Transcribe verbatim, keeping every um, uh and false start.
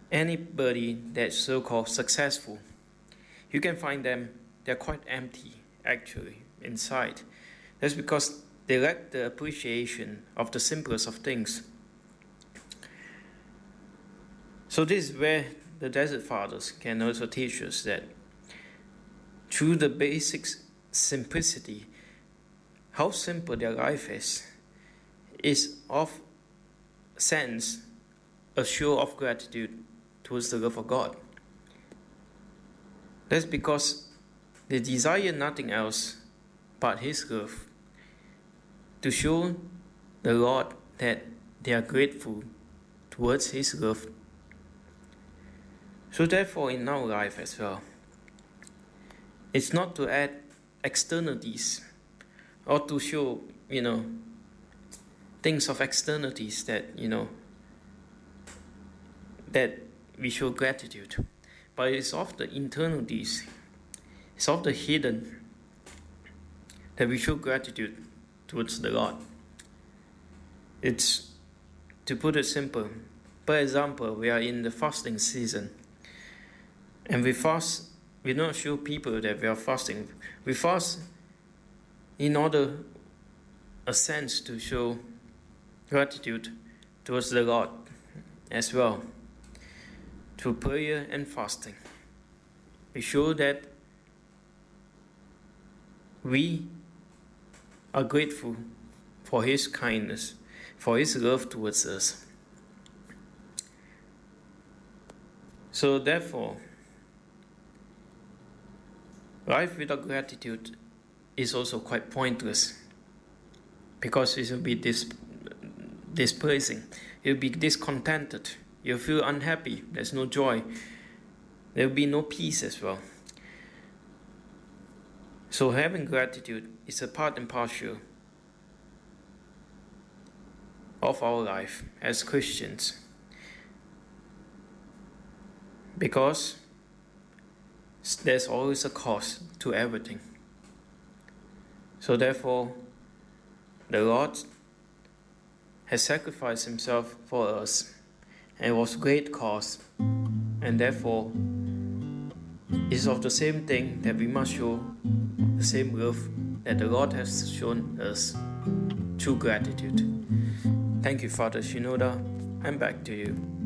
anybody that's so-called successful, you can find them, they're quite empty actually inside. That's because they lack the appreciation of the simplest of things. So this is where the Desert Fathers can also teach us that through the basic simplicity, how simple their life is, is of sense a show of gratitude towards the love of God. That's because they desire nothing else but His love, to show the Lord that they are grateful towards His love. So therefore in our life as well, it's not to add externalities or to show, you know, things of externalities that, you know, that we show gratitude. But it's of the internalities, it's of the hidden that we show gratitude towards the Lord. It's, to put it simple, for example, we are in the fasting season, and we fast, we don't show people that we are fasting. We fast in order, a sense, to show gratitude towards the Lord as well. Through prayer and fasting, we show that we are grateful for His kindness, for His love towards us. So therefore, life without gratitude is also quite pointless, because it will be dis- displacing, it will be discontented, you'll feel unhappy, there's no joy, there will be no peace as well. So having gratitude is a part and parcel of our life as Christians, because there's always a cost to everything. So therefore, the Lord has sacrificed Himself for us, and it was great cost, and therefore it's of the same thing that we must show the same love that the Lord has shown us through gratitude. Thank you, Father Shinoda, and back to you.